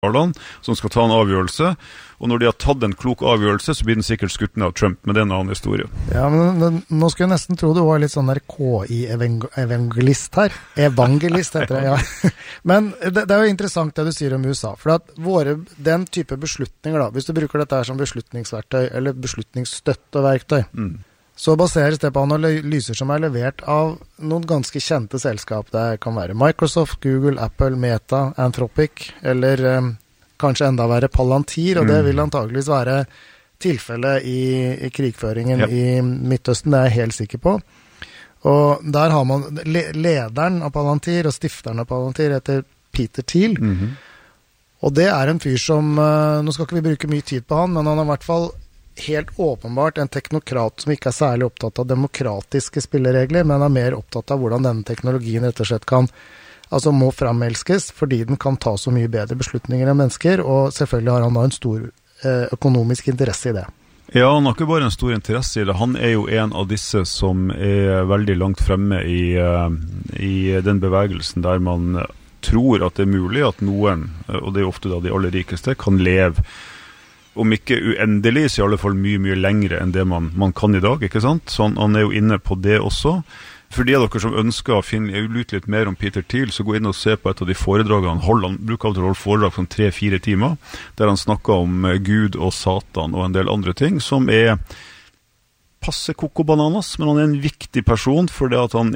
som skal ta en avgjørelse, og når de har tatt en klok avgjørelse, så blir den sikkert skutt ned av Trump, men det er en annen historie. Ja, men nå skulle jeg nesten tro du var litt sånn der KI-evangelist her. Evangelist heter det, ja. Men det er jo interessant det du sier om USA, for at den type beslutninger da, hvis du bruker dette her som beslutningsverktøy, eller beslutningsstøtteverktøy, så baseres det på analyser som er levert av noen ganske kjente selskap. Det kan være Microsoft, Google, Apple, Meta, Anthropic, eller kanskje enda være Palantir, og det vil antageligvis være tilfellet i krigføringen i Midtøsten, det er jeg helt sikker på. Og der har man lederen av Palantir og stifteren av Palantir heter Peter Thiel, og det er en fyr som, nå skal ikke vi bruke mye tid på han, men han er i hvert fall helt åpenbart en teknokrat som ikke er særlig opptatt av demokratiske spilleregler, men er mer opptatt av hvordan denne teknologien rett og slett må framelskes, fordi den kan ta så mye bedre beslutninger enn mennesker, og selvfølgelig har han da en stor økonomisk interesse i det. Ja, han har ikke bare en stor interesse i det, han er jo en av disse som er veldig langt fremme i den bevegelsen der man tror at det er mulig at noen, og det er ofte da de aller rikeste, kan leve om ikke uendelig, så i alle fall mye lengre enn det man kan i dag, ikke sant? Så han er jo inne på det også. For de av dere som ønsker å finne ut litt mer om Peter Thiel, så gå inn og se på et av de foredragene han holder. Han bruker av å holde foredrag sånn 3-4 timer, der han snakker om Gud og Satan og en del andre ting, som er passe koko-bananas, men han er en viktig person, fordi at man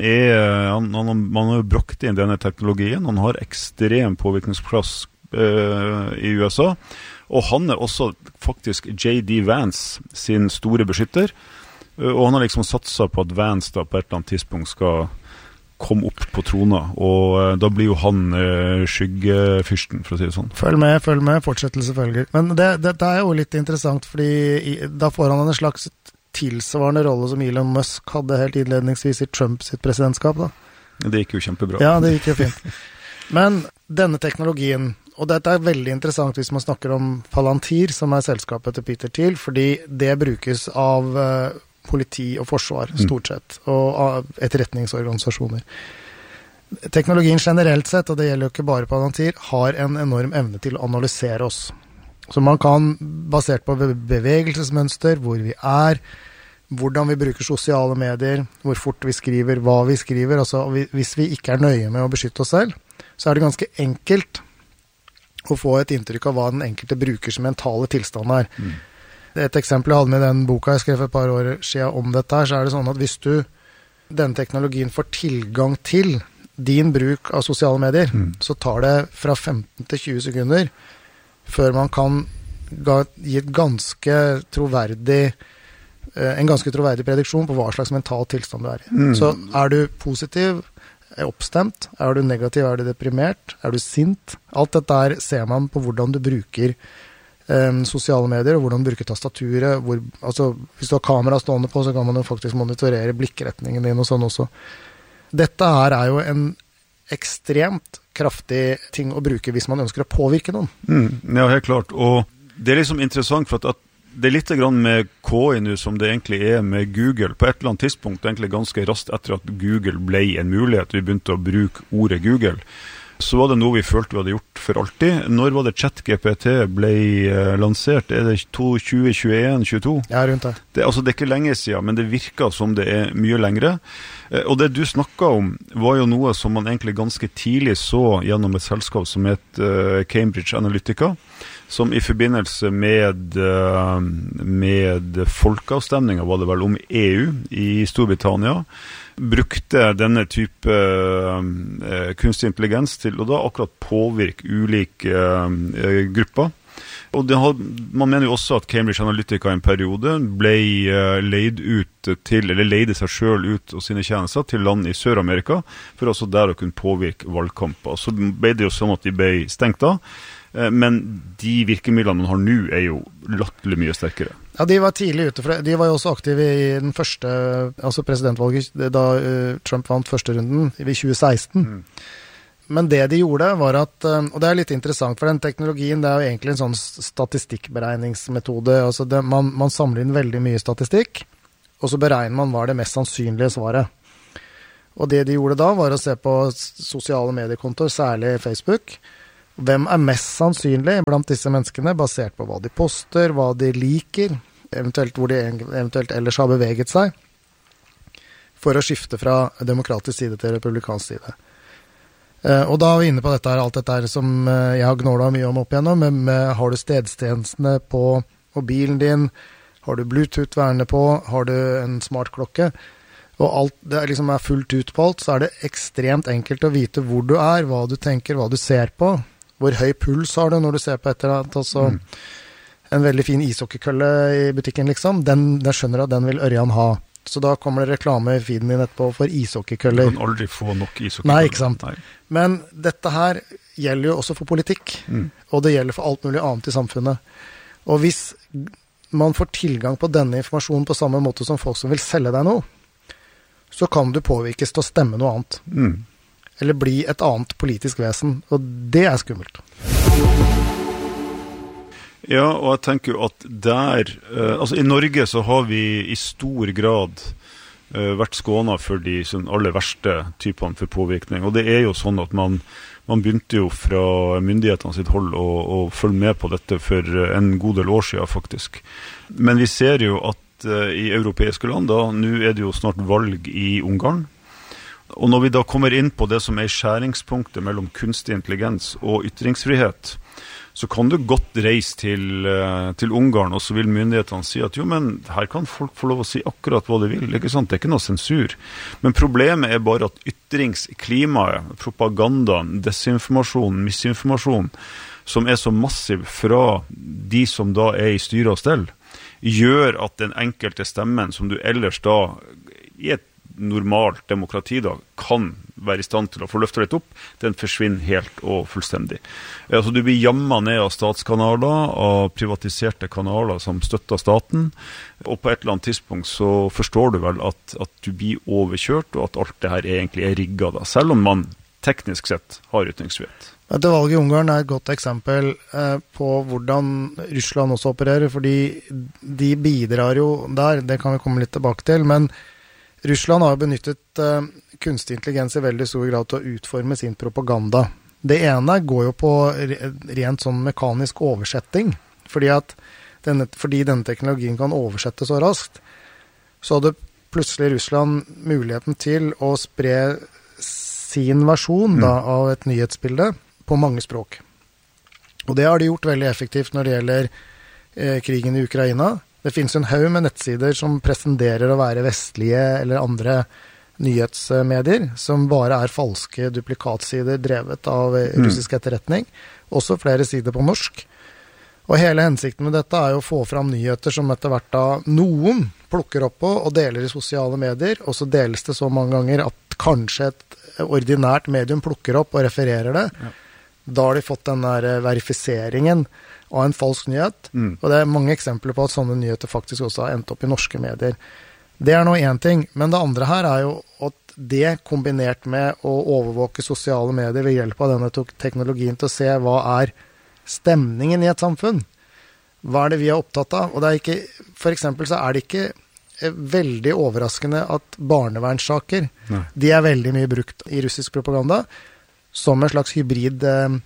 har jo brakt inn denne teknologien, han har ekstrem påvirkningsplass i USA, og han er også faktisk J.D. Vance sin store beskytter, og han har liksom satset på at Vance da på et eller annet tidspunkt skal komme opp på trona, og da blir jo han skyggefyrsten, for å si det sånn. Følg med, fortsettelse følger. Men dette er jo litt interessant, fordi da får han en slags tilsvarende rolle som Elon Musk hadde helt innledningsvis i Trump sitt presidentskap da. Det gikk jo kjempebra. Ja, det gikk jo fint. Men denne teknologien, og dette er veldig interessant hvis man snakker om Palantir, som er selskapet til Peter Thiel, fordi det brukes av politi og forsvar, stort sett, og av etterretningsorganisasjoner. Teknologien generelt sett, og det gjelder jo ikke bare Palantir, har en enorm evne til å analysere oss. Så man kan, basert på bevegelsesmønster, hvor vi er, hvordan vi bruker sosiale medier, hvor fort vi skriver, hva vi skriver, altså hvis vi ikke er nøye med å beskytte oss selv, så er det ganske enkelt å få et inntrykk av hva den enkelte brukers mentale tilstand er. Et eksempel jeg hadde med den boka jeg skrev for et par år siden om dette her, så er det sånn at hvis denne teknologien får tilgang til din bruk av sosiale medier, så tar det fra 15 til 20 sekunder før man kan gi en ganske troverdig prediksjon på hva slags mental tilstand du er i. Så er du positiv, er oppstemt, er du negativ, er du deprimert, er du sint? Alt dette her ser man på hvordan du bruker sosiale medier, og hvordan du bruker tastaturet. Hvis du har kamera stående på, så kan man jo faktisk monitorere blikkretningen din og sånn også. Dette her er jo en ekstremt kraftig ting å bruke hvis man ønsker å påvirke noen. Ja, helt klart. Og det er liksom interessant for at det er litt grann med KI nå som det egentlig er med Google. På et eller annet tidspunkt, egentlig ganske raskt etter at Google ble en mulighet, vi begynte å bruke ordet Google, så var det noe vi følte vi hadde gjort for alltid. Når var det ChatGPT ble lansert? Er det 2021-2022? Ja, rundt det. Det er ikke lenge siden, men det virker som det er mye lengre. Og det du snakket om var jo noe som man egentlig ganske tidlig så gjennom et selskap som het Cambridge Analytica, som i forbindelse med folkeavstemningen, var det vel om EU i Storbritannia, brukte denne type kunstig intelligens til å da akkurat påvirke ulike grupper. Og man mener jo også at Cambridge Analytica i en periode ble leide seg selv ut og sine tjenester til land i Sør-Amerika, for også der å kunne påvirke valgkamper. Så ble det jo sånn at de ble stengt da, men de virkemidlene man har nå er jo latterlig mye sterkere. Ja, de var tidlig ute, for de var jo også aktive i den første, presidentvalget, da Trump vant første runden i 2016. Men det de gjorde var at, og det er litt interessant, for den teknologien, det er jo egentlig en sånn statistikkberegningsmetode, man samler inn veldig mye statistikk, og så beregner man hva er det mest sannsynlige svaret. Og det de gjorde da var å se på sosiale mediekontoer, særlig Facebook, Hvem mest sannsynlig blant disse menneskene, basert på hva de poster, hva de liker, eventuelt hvor de eventuelt ellers har beveget seg, for å skifte fra demokratisk side til republikansk side. Og da er vi inne på dette her, alt dette her som jeg har gnålet mye om opp igjennom, men har du stedstjenestene på mobilen din, har du Bluetooth værende på, har du en smartklokke, og alt det liksom fullt ut på alt, så er det ekstremt enkelt å vite hvor du er, hva du tenker, hva du ser på, hvor høy puls har du når du ser på et eller annet, altså en veldig fin ishockeykølle i butikken liksom, den skjønner at den vil Ørjan ha. Så da kommer det reklame i feeden din etterpå for ishockeykøller. Du kan aldri få nok ishockeykøller. Nei, ikke sant. Nei. Men dette her gjelder jo også for politikk, og det gjelder for alt mulig annet i samfunnet. Og hvis man får tilgang på denne informasjonen på samme måte som folk som vil selge deg noe, så kan du påvirkes til å stemme noe annet. Eller bli et annet politisk vesen, og det er skummelt. Ja, og jeg tenker jo at altså i Norge så har vi i stor grad vært skånet for de aller verste typene for påvirkning, og det er jo sånn at man begynte jo fra myndighetene sitt hold å følge med på dette for en god del år siden faktisk. Men vi ser jo at i europeiske land, nå er det jo snart valg i Ungarn, og når vi da kommer inn på det som er skjæringspunktet mellom kunstig intelligens og ytringsfrihet, så kan du godt reise til Ungarn, og så vil myndighetene si at jo, men her kan folk få lov å si akkurat hva de vil, ikke sant? Det er ikke noe sensur. Men problemet er bare at ytringsklimaet, propagandaen, desinformasjon, misinformasjon, som er så massiv fra de som da er i styre og stell, gjør at den enkelte stemmen som du ellers da i et normalt demokrati da kan være i stand til å få løftet litt opp, den forsvinner helt og fullstendig. Altså du blir jammet ned av statskanaler, av privatiserte kanaler som støtter staten, og på et eller annet tidspunkt så forstår du vel at du blir overkjørt, og at alt det her egentlig er rigget da, selv om man teknisk sett har ytringsfrihet. Dette valget i Ungarn er et godt eksempel på hvordan Russland også opererer, fordi de bidrar jo der, det kan vi komme litt tilbake til, men Russland har jo benyttet kunstig intelligens i veldig stor grad til å utforme sin propaganda. Det ene går jo på rent sånn mekanisk oversetting, fordi denne teknologien kan oversette så raskt, så hadde plutselig Russland muligheten til å spre sin versjon da, av et nyhetsbilde på mange språk. Og det har de gjort veldig effektivt når det gjelder krigen i Ukraina. Det finnes en haug med nettsider som presenterer å være vestlige eller andre nyhetsmedier, som bare er falske duplikatsider drevet av russisk etterretning. Også flere sider på norsk. Og hele hensikten med dette er jo å få fram nyheter som etter hvert da noen plukker opp på og deler i sosiale medier, og så deles det så mange ganger at kanskje et ordinært medium plukker opp og refererer det. Ja. Da har de fått den der verifiseringen av en falsk nyhet, og det er mange eksempler på at sånne nyheter faktisk også har endt opp i norske medier. Det er nå en ting, men det andre her er jo at det kombinert med å overvåke sosiale medier ved hjelp av denne teknologien til å se hva er stemningen i et samfunn. Hva er det vi er opptatt av? Og det er ikke, for eksempel så er det ikke veldig overraskende at barnevernssaker, de er veldig mye brukt i russisk propaganda, som en slags hybrid,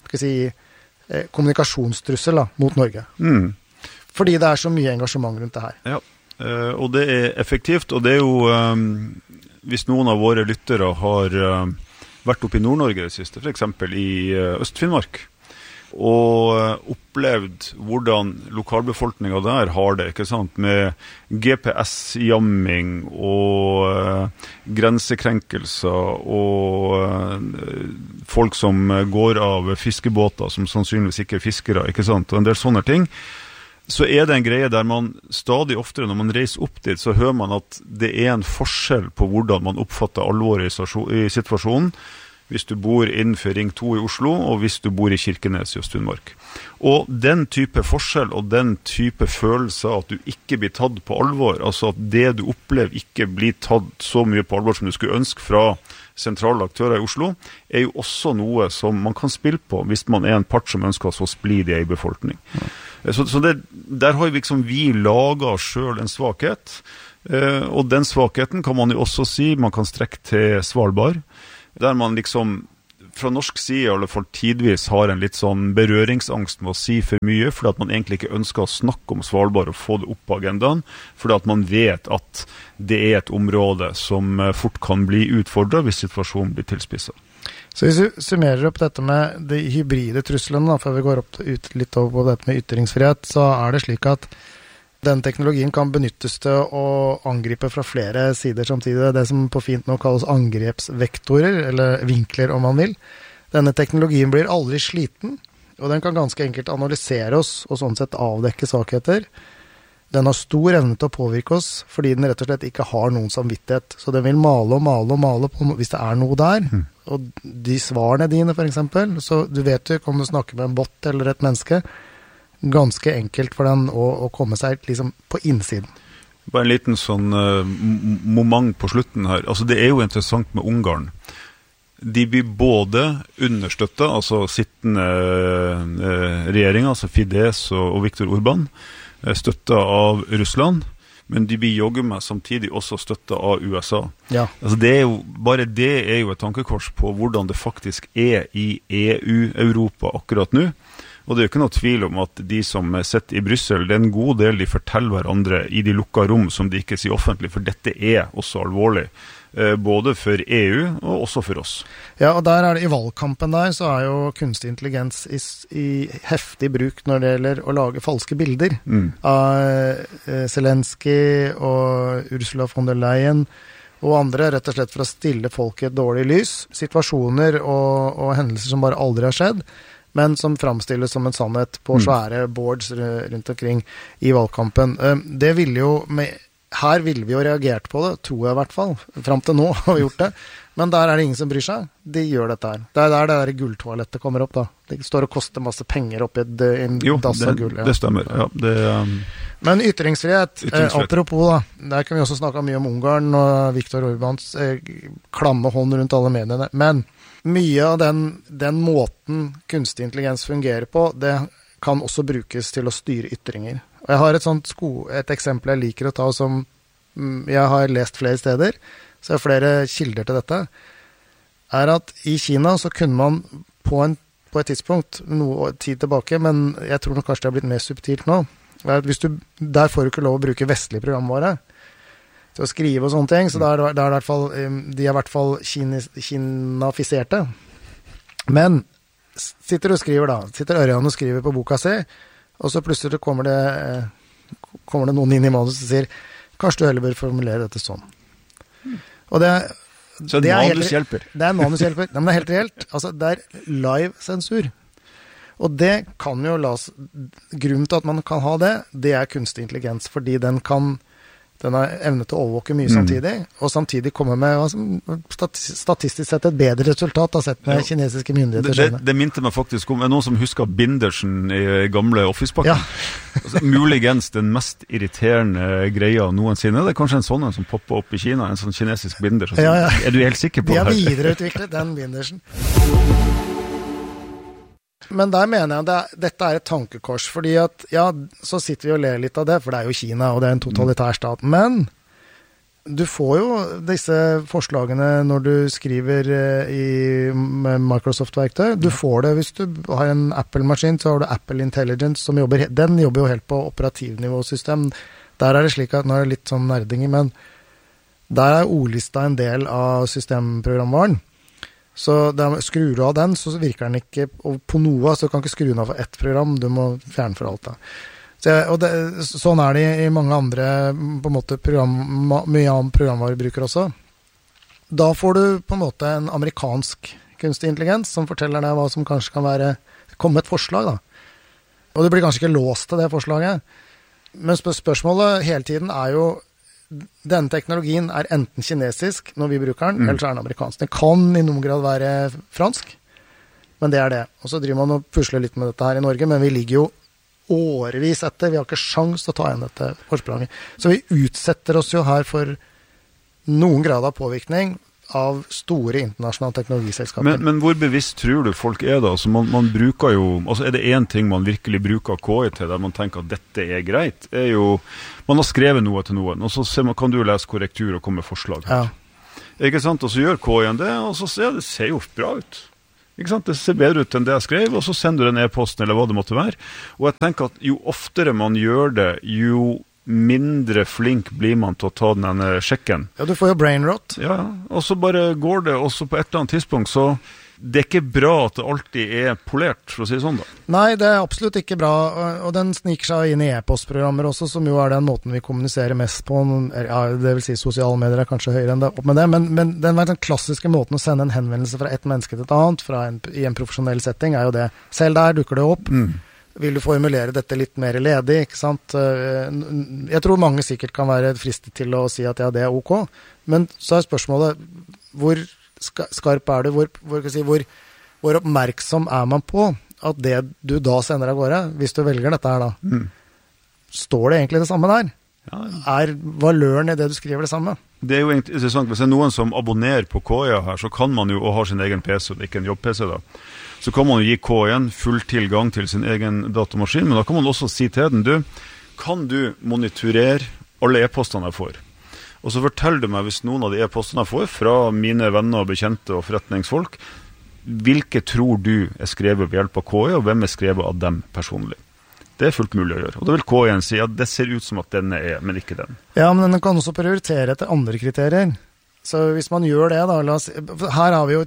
kommunikasjonstrussel da, mot Norge. Fordi det er så mye engasjement rundt det her. Ja, og det er effektivt, og det er jo, hvis noen av våre lyttere har vært oppe i Nord-Norge det siste, for eksempel i Øst-Finnmark, og opplevd hvordan lokalbefolkningen der har det, ikke sant, med GPS-jamming og grensekrenkelser og folk som går av fiskebåter som sannsynligvis ikke er fiskere, ikke sant, og en del sånne ting, så er det en greie der man stadig oftere når man reiser opp dit, så hører man at det er en forskjell på hvordan man oppfatter alvoret i situasjonen, hvis du bor innenfor Ring 2 i Oslo, og hvis du bor i Kirkenes i Øst-Finnmark. Og den type forskjell, og den type følelse at du ikke blir tatt på alvor, altså at det du opplever ikke blir tatt så mye på alvor som du skulle ønske fra sentrale aktører i Oslo, er jo også noe som man kan spille på hvis man er en part som ønsker å så splid i en befolkning. Så der har liksom vi laget selv en svakhet, og den svakheten kan man jo også si, man kan strekke til Svalbard, der man liksom fra norsk side i alle fall tidvis har en litt sånn berøringsangst med å si for mye, fordi at man egentlig ikke ønsker å snakke om Svalbard og få det opp på agendaen, fordi at man vet at det et område som fort kan bli utfordret hvis situasjonen blir tilspisset. Så hvis vi summerer opp dette med de hybride truslene, før vi går litt over på dette med ytringsfrihet, så det slik at den teknologien kan benyttes til å angripe fra flere sider samtidig. Det som på fint nå kalles angrepsvektorer, eller vinkler om man vil. Denne teknologien blir aldri sliten, og den kan ganske enkelt analysere oss, og sånn sett avdekke svakheter. Den har stor evne til å påvirke oss, fordi den rett og slett ikke har noen samvittighet. Så den vil male på hvis det noe der. Og de svarene dine, for eksempel, så du vet jo ikke om du snakker med en bot eller et menneske, ganske enkelt for den å komme seg liksom på innsiden. Bare en liten sånn moment på slutten her. Altså det jo interessant med Ungarn. De blir både understøttet, altså sittende regjeringer, altså Fidesz og Viktor Orbán, støttet av Russland, men de blir jogget med samtidig også støttet av USA. Ja. Altså bare det jo et tankekors på hvordan det faktisk i EU-Europa akkurat nå. Og det jo ikke noe tvil om at de som sitter i Brussel, det en god del de forteller hverandre i de lukkede rom som de ikke sier offentlig, for dette også alvorlig. Både for EU og også for oss. Ja, og der det i valgkampen der, så jo kunstig intelligens i heftig bruk når det gjelder å lage falske bilder av Zelensky og Ursula von der Leyen og andre, rett og slett for å stille folk i et dårlig lys. Situasjoner og hendelser som bare aldri har skjedd, men som framstilles som en sannhet på svære boards rundt omkring i valgkampen. Det ville jo her ville vi jo reagert på det, tror jeg i hvert fall. Fram til nå har vi gjort det. Men der det ingen som bryr seg. De gjør dette her. Det der det der gulltoalettet kommer opp da. Det står og koster masse penger oppi en dass av gull. Jo, det stemmer. Ja, Men ytringsfrihet, apropos da, der kan vi også snakke mye om Ungarn og Viktor Orbáns klamme hånd rundt alle mediene. Men mye av den måten kunstig intelligens fungerer på, det kan også brukes til å styre ytringer. Og jeg har et eksempel jeg liker å ta som jeg har lest flere steder, så jeg har flere kilder til dette, at i Kina så kunne man på et tidspunkt, noe tid tilbake, men jeg tror nok kanskje det har blitt mer subtilt nå, der får du ikke lov å bruke vestlig programvare til å skrive og sånne ting, så de i hvert fall kinafiserte. Men sitter Ørjan og skriver på boka si, og så plutselig kommer det noen inn i manus og sier, kanskje du heller bør formulere dette sånn. Og så det manushjelper. Det en manushjelper. Men det helt reelt. Altså, det live-sensur. Og det kan jo grunnen til at man kan ha det kunstig intelligens, fordi den har evne til å overvåke mye samtidig, og samtidig komme med statistisk sett et bedre resultat av sett med kinesiske myndigheter. Det minte meg faktisk om, noen som husker Bindersen i gamle Office-pakken? Ja. Altså, muligens den mest irriterende greia noensinne. Det kanskje en sånn som popper opp i Kina, en sånn kinesisk binder. Så ja. Du helt sikker på det? De har videreutviklet den Bindersen. Men der mener jeg dette et tankekors, fordi at, så sitter vi og ler litt av det, for det jo Kina, og det en totalitær stat. Men du får jo disse forslagene når du skriver med Microsoft-verktøy. Du får det hvis du har en Apple-maskin, så har du Apple Intelligence, som den jobber jo helt på operativnivåsystem. Der det slik at, nå det litt sånn nerding, men der ordlista en del av systemprogramvaren. Så skrur du av den, så virker den ikke på noe, så du kan ikke skru den av for ett program, du må fjerne for alt da. Sånn det i mange andre på en måte mye annen programvarebruker også. Da får du på en måte en amerikansk kunstig intelligens som forteller deg hva som kanskje kan komme et forslag da. Og du blir kanskje ikke låst til det forslaget. Men spørsmålet hele tiden jo denne teknologien enten kinesisk når vi bruker den, eller så den amerikansk. Den kan i noen grad være fransk, men det det. Og så driver man og pusler litt med dette her i Norge, men vi ligger jo årevis etter. Vi har ikke sjans til å ta igjen dette forspranget. Så vi utsetter oss jo her for noen grad av påvirkning av store internasjonale teknologiselskaper. Men hvor bevisst tror du folk da? Altså man bruker jo, altså det en ting man virkelig bruker KI til, der man tenker at dette greit, jo, man har skrevet noe til noen, og så kan du lese korrektur og komme med forslag her. Ja. Ikke sant? Og så gjør KI-en det, og så det ser jo bra ut. Ikke sant? Det ser bedre ut enn det jeg skrev, og så sender du den e-posten, eller hva det måtte være. Og jeg tenker at jo oftere man gjør det, jo mindre flink blir man til å ta denne sjekken. Ja, du får jo brain rot. Ja, og så bare går det, og så på et eller annet tidspunkt, så det er ikke bra at det alltid er polert, for å si det sånn da. Nei, det er absolutt ikke bra, og den sniker seg inn i e-postprogrammer også, som jo er den måten vi kommuniserer mest på. Ja, det vil si sosiale medier er kanskje høyere enn det, opp med det, men den klassiske måten å sende en henvendelse fra et menneske til et annet, i en profesjonell setting, er jo det. Selv der dukker det opp. Vil du formulere dette litt mer ledig, ikke sant? Jeg tror mange sikkert kan være fristet til å si at ja, det er ok, men så er spørsmålet, hvor skarp er du, hvor oppmerksom er man på at det du da sender av gårde, hvis du velger dette her da, står det egentlig det samme der? Ja. Er valøren i det du skriver det samme? Det er jo interessant, hvis det er noen som abonnerer på KIA her, så kan man jo, og har sin egen PC, det er ikke en jobb-PC da, så kan man jo gi KIA full tilgang til sin egen datamaskin, men da kan man også si til den, kan du monitorere alle e-postene jeg får? Og så forteller du meg, hvis noen av de e-postene jeg får fra mine venner, bekjente og forretningsfolk, hvilke tror du er skrevet ved hjelp av KI, og hvem er skrevet av dem personlig? Det er fullt mulig å gjøre. Og da vil KI si at det ser ut som at denne er, men ikke den. Ja, men den kan også prioritere etter andre kriterier. Så hvis man gjør det da, her har vi jo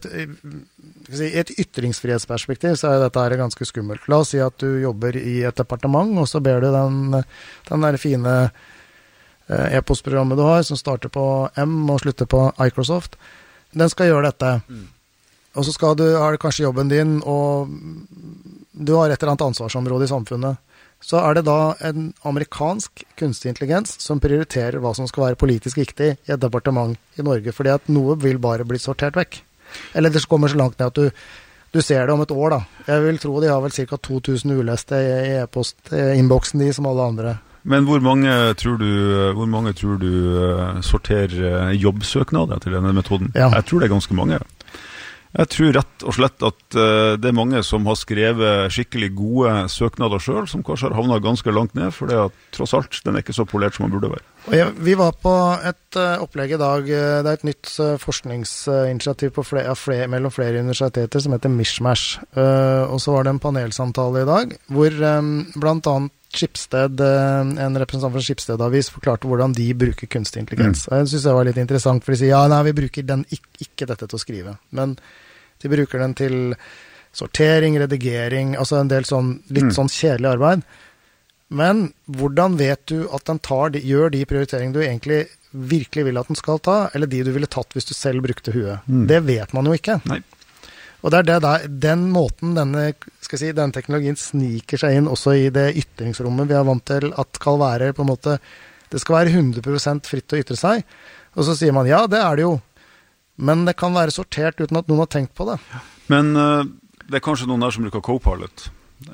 et ytringsfrihetsperspektiv, så er dette her ganske skummelt. La oss si at du jobber i et departement, og så ber du den der fine e-postprogrammet du har, som starter på M og slutter på Microsoft, den skal gjøre dette. Og så har du kanskje jobben din, og du har et eller annet ansvarsområde i samfunnet. Så er det da en amerikansk kunstig intelligens som prioriterer hva som skal være politisk viktig i et departement i Norge, fordi at noe vil bare bli sortert vekk. Eller det kommer så langt ned at du ser det om et år da. Jeg vil tro de har vel ca. 2000 uleste i e-post-inboxen de som alle andre. Men hvor mange tror du sorterer jobbsøknader til denne metoden? Ja. Jeg tror det er ganske mange. Jeg tror rett og slett at det er mange som har skrevet skikkelig gode søknader selv, som kanskje har havnet ganske langt ned, for det at tross alt, den er ikke så polert som man burde være. Vi var på et opplegg i dag, det er et nytt forskningsinitiativ mellom flere universiteter som heter Mishmash, og så var det en panelsamtale i dag, hvor blant annet Schibsted, en representant fra Schibsted-avis forklarte hvordan de bruker kunstig intelligens. Jeg synes det var litt interessant, for de sier, vi bruker den ikke dette til å skrive, men de bruker den til sortering, redigering, altså en del litt sånn kjedelig arbeid. Men hvordan vet du at den gjør de prioriteringene du egentlig virkelig vil at den skal ta, eller de du ville tatt hvis du selv brukte huet? Det vet man jo ikke. Nei. Og det er den måten denne teknologien sniker seg inn også i det ytringsrommet vi er vant til at skal være på en måte, det skal være 100% fritt å ytre seg. Og så sier man, ja, det er det jo. Men det kan være sortert uten at noen har tenkt på det. Men det er kanskje noen der som bruker Copilot.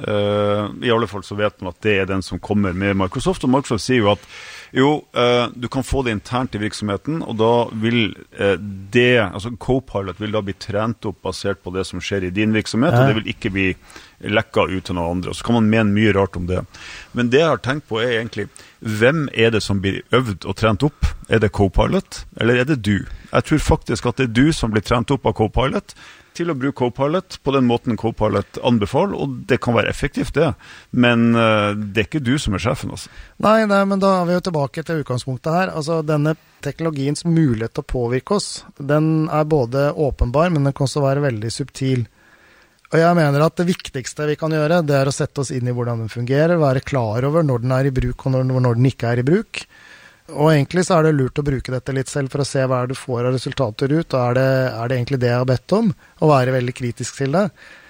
I alle fall så vet man at det er den som kommer med Microsoft, og Microsoft sier jo at du kan få det internt i virksomheten, og da vil altså Copilot vil da bli trent opp basert på det som skjer i din virksomhet, og det vil ikke bli lekket ut til noen andre, og så kan man mene mye rart om det. Men det jeg har tenkt på er egentlig, hvem er det som blir øvd og trent opp? Er det Copilot, eller er det du? Jeg tror faktisk at det er du som blir trent opp av Copilot, til å bruke Copilot på den måten Copilot anbefaler, og det kan være effektivt det, men det er ikke du som er sjefen altså. Nei, men da er vi jo tilbake til utgangspunktet her. Altså denne teknologiens mulighet til å påvirke oss, den er både åpenbar, men den kan også være veldig subtil. Og jeg mener at det viktigste vi kan gjøre, det er å sette oss inn i hvordan den fungerer, være klar over når den er i bruk og når den ikke er i bruk. Og egentlig så er det lurt å bruke dette litt selv for å se hva du får av resultater ut, og er det egentlig det jeg har bedt om, å være veldig kritisk til det.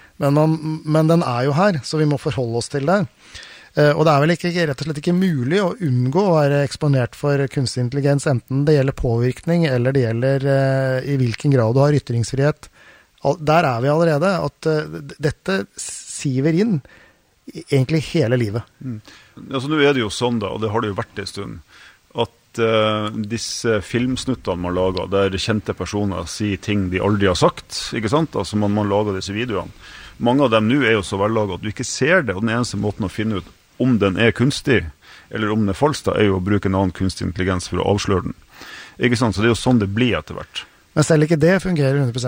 Men den er jo her, så vi må forholde oss til det. Og det er vel rett og slett ikke mulig å unngå å være eksponert for kunstig intelligens, enten det gjelder påvirkning, eller det gjelder i hvilken grad du har ytringsfrihet. Der er vi allerede, at dette siver inn egentlig hele livet. Altså nå er det jo sånn da, og det har det jo vært en stund, at disse filmsnuttene man lager, der kjente personer sier ting de aldri har sagt, ikke sant? Altså man lager disse videoene. Mange av dem nå er jo så vellaget at du ikke ser det, og den eneste måten å finne ut om den er kunstig, eller om den er falsk, da, er jo å bruke en annen kunstig intelligens for å avsløre den. Ikke sant? Så det er jo sånn det blir etter hvert. Men selv ikke det fungerer 100%?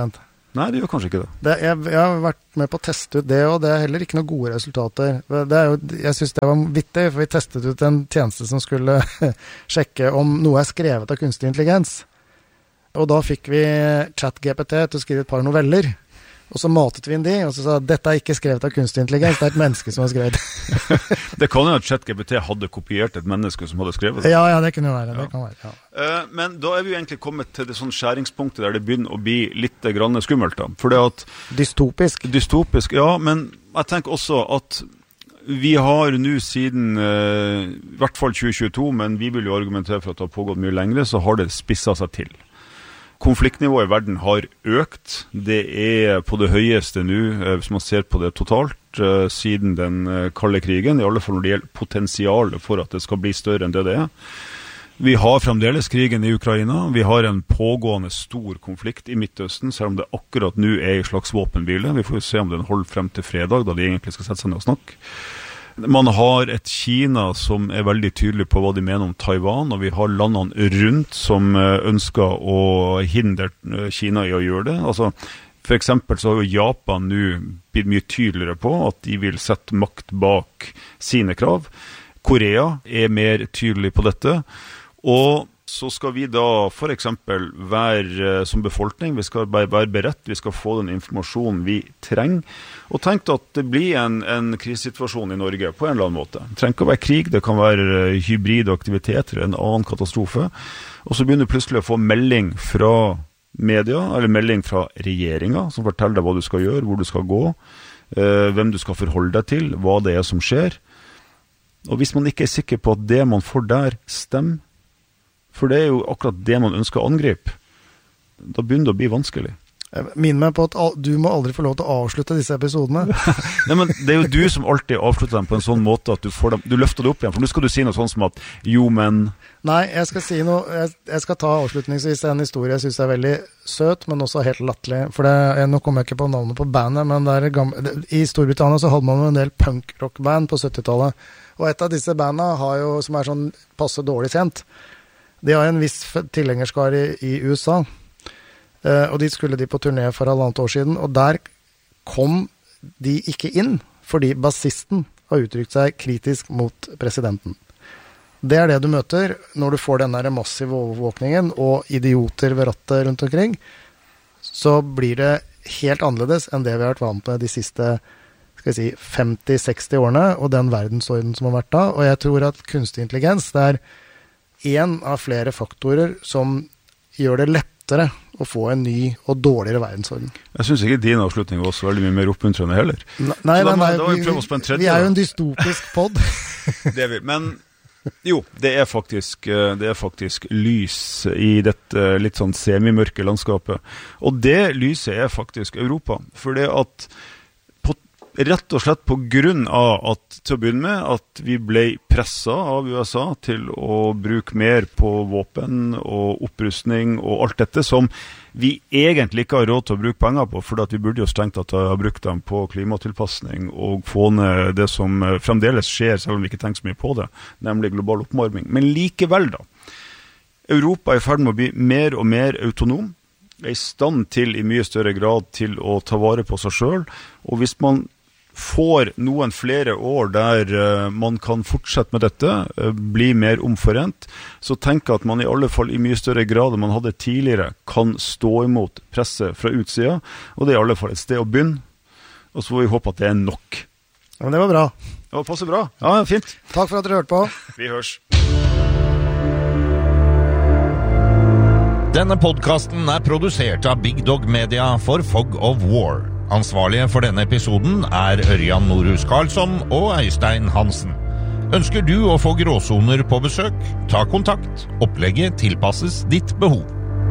Nei, det gjør kanskje ikke det. Jeg har vært med på å teste ut det, og det er heller ikke noen gode resultater. Jeg synes det var vittig, for vi testet ut en tjeneste som skulle sjekke om noe er skrevet av kunstig intelligens. Og da fikk vi ChatGPT til å skrive et par noveller. Og så matet vi inn de, og så sa dette er ikke skrevet av kunstig intelligens, det er et menneske som har skrevet. Det kan jo at ChatGPT hadde kopiert et menneske som hadde skrevet det. Ja, det kunne være. Det kan være, ja. Men da er vi jo egentlig kommet til det sånn skjæringspunktet der det begynner å bli litt grann skummelt da. For det at... Dystopisk. Dystopisk, ja, men jeg tenker også at vi har nå siden, i hvert fall 2022, men vi vil jo argumentere for at det har pågått mye lengre, så har det spisset seg til. Konfliktnivået i verden har økt. Det er på det høyeste nå, hvis man ser på det totalt, siden den kalde krigen, i alle fall når det gjelder potensialet for at det skal bli større enn det er. Vi har fremdeles krigen i Ukraina. Vi har en pågående stor konflikt i Midtøsten, selv om det akkurat nå er en slags våpenhvile. Vi får jo se om den holder frem til fredag, da de egentlig skal sette seg ned og snakke. Man har et Kina som er veldig tydelig på hva de mener om Taiwan, og vi har landene rundt som ønsker å hindre Kina i å gjøre det. Altså, for eksempel så har jo Japan nå blitt mye tydeligere på at de vil sette makt bak sine krav. Korea er mer tydelig på dette, og så skal vi da for eksempel være som befolkning, vi skal være beredt, vi skal få den informasjonen vi trenger, og tenk at det blir en krisesituasjon i Norge på en eller annen måte. Det trenger ikke å være krig, det kan være hybride aktiviteter, en annen katastrofe, og så begynner du plutselig å få melding fra media, eller melding fra regjeringen, som forteller deg hva du skal gjøre, hvor du skal gå, hvem du skal forholde deg til, hva det er som skjer. Og hvis man ikke er sikker på at det man får der stemmer, for det er jo akkurat det man ønsker å angripe, da begynner det å bli vanskelig. Minn meg på at du må aldri få lov til å avslutte disse episodene. Nei, men det er jo du som alltid avslutter dem på en sånn måte at du løfter det opp igjen, for nå skal du si noe sånn som at jo, men... Nei, jeg skal si noe, jeg skal ta avslutningsvis en historie jeg synes er veldig søt, men også helt latterlig, for nå kommer jeg ikke på navnet på bandet, men i Storbritannia så hadde man jo en del punk-rock-band på 70-tallet, og et av disse bandene har jo, som er sånn passe dårlig kjent, de har en viss tilhengerskare i USA, og de skulle på turné for 1,5 år siden, og der kom de ikke inn, fordi bassisten har uttrykt seg kritisk mot presidenten. Det er det du møter når du får den der massive overvåkningen og idioter ved rattet rundt omkring, så blir det helt annerledes enn det vi har vært vant med de siste 50-60 årene, og den verdensorden som har vært da, og jeg tror at kunstig intelligens, det er en av flere faktorer som gjør det lettere å få en ny og dårligere verdensorden. Jeg synes ikke din avslutning var så veldig mye mer oppmuntrende heller. Nei, vi er jo en dystopisk podd. Det er vi, men jo, det er faktisk lys i dette litt sånn semimørke landskapet. Og det lyset er faktisk Europa, for det at rett og slett på grunn av at, til å begynne med, at vi ble presset av USA til å bruke mer på våpen og opprustning og alt dette som vi egentlig ikke har råd til å bruke penger på, for at vi burde jo strengt at ha brukt dem på klimatilpassning og få ned det som fremdeles skjer, selv om vi ikke tenker så mye på det, nemlig global oppvarming. Men likevel da, Europa er i ferd med å bli mer og mer autonom, er i stand til i mye større grad til å ta vare på seg selv, og hvis man får noen flere år der man kan fortsette med dette, bli mer omforent, så tenker jeg at man i alle fall i mye større grad enn man hadde tidligere kan stå imot presset fra utsida, og det er i alle fall et sted å begynne, og så får vi håpe at det er nok. Ja, men det var bra. Det var passe bra. Ja, fint. Takk for at dere hørte på. Vi hørs. Denne podcasten er produsert av Big Dog Media for Fog of War. Ansvarlige for denne episoden er Ørjan Norhus Karlsson og Øystein Hansen. Ønsker du å få gråsoner på besøk? Ta kontakt. Opplegget tilpasses ditt behov.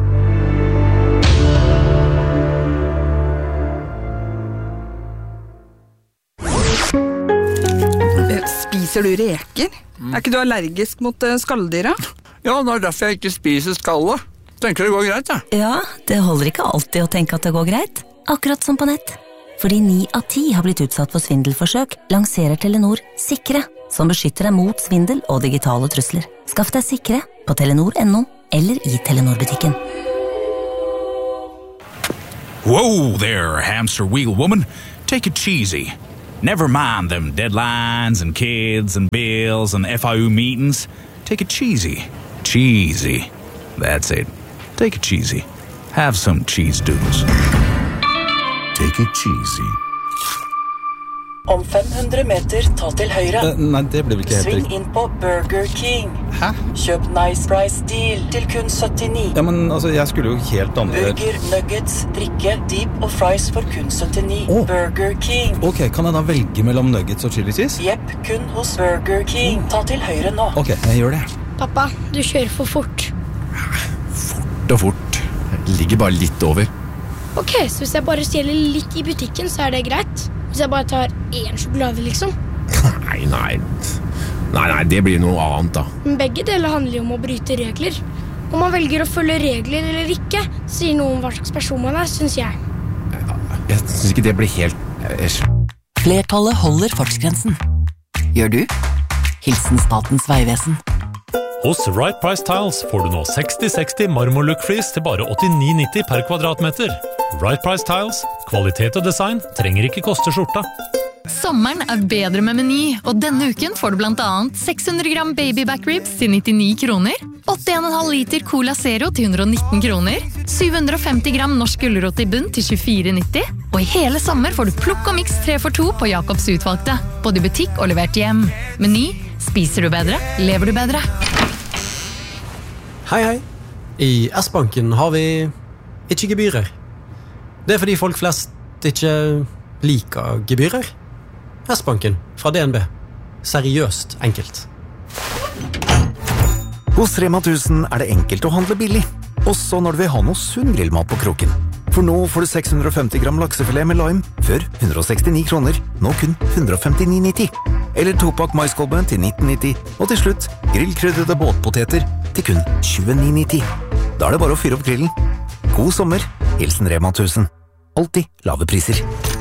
Spiser du reker? Er ikke du allergisk mot skalldyra? Ja, det er derfor jeg ikke spiser skallet. Tenker det går greit, ja. Ja, det holder ikke alltid å tenke at det går greit. Akkurat som på nett. Fordi 9 av 10 har blitt utsatt for svindelforsøk, lanserer Telenor Sikre, som beskytter deg mot svindel og digitale trusler. Skaff deg Sikre på Telenor.no eller i Telenor-butikken. Whoa there, hamster wheel woman. Take it cheesy. Never mind them deadlines and kids and bills and FIU meetings. Take it cheesy. Cheesy. That's it. Take it cheesy. Have some cheese doodles. Take it cheesy. Om 500 meter, ta til høyre. Nei, det blir vel ikke helt Sving riktig. inn på Burger King. Hæ? Kjøp Nice Price Deal til kun 79. Ja, men altså, jeg skulle jo helt andre... Burger, nuggets, drikke, deep og fries for kun 79. Burger King. Ok, kan jeg da velge mellom nuggets og chili cheese? Jepp, kun hos Burger King. Ta til høyre nå. Ok, jeg gjør det. Pappa, du kjører for fort. Fort og fort. Jeg ligger bare litt over. Ok, så hvis jeg bare stjeler litt i butikken, så er det greit? Hvis jeg bare tar en sjokolade, liksom? Nei, det blir noe annet da. Men begge deler handler jo om å bryte regler. Om man velger å følge regler eller ikke, sier noe om hva slags person man er, synes jeg. Jeg synes ikke det blir helt... Flertallet holder fartsgrensen. Gjør du? Hilsen Statens Vegvesen. Hos Right Price Tiles får du nå 60-60 marmorlook-flis til bare 89,90 per kvadratmeter. Right Price Tiles, kvalitet og design trenger ikke koste skjorta. Sommeren er bedre med Meny, og denne uken får du blant annet 600 gram baby back ribs til 99 kroner, 8,5 liter Cola Zero til 119 kroner, 750 gram norsk gulrot i bunn til 24,90, og i hele sommer får du plukk og mix 3x2 på Jakobs utvalgte, både i butikk og levert hjem. Meny, spiser du bedre, lever du bedre. Hei. I S-banken har vi ikke gebyrer. Det er fordi folk flest ikke liker gebyrer. S-banken fra DNB. Seriøst enkelt. Hos Rema 1000 er det enkelt å handle billig, også når du vil ha noe sunn grillmat på kroken. For nå får du 650 gram laksefilet med lime, før 169 kroner, nå kun 159,90. Eller 2-pakk maiskolbe til 19,90, og til slutt grillkryddede båtpoteter til kun 29,90. Da er det bare å fyre opp grillen. God sommer, hilsen Rema 1000. Alltid lave priser.